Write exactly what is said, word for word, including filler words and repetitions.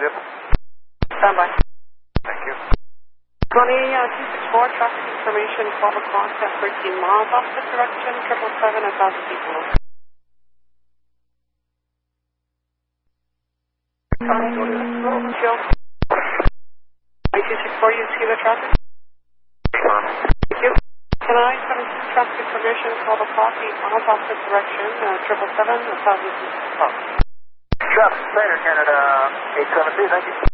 zip. Stand by. Thank you. twenty, uh, two six four, traffic information, twelve o'clock, at thirteen miles opposite direction, triple seven, a thousand people. Chill. two six four, you see the traffic? Thank you. Can I have a traffic information, twelve o'clock, eight miles opposite direction, uh, triple seven, a thousand people. Traffic, Center, Canada, eight seven two, thank you.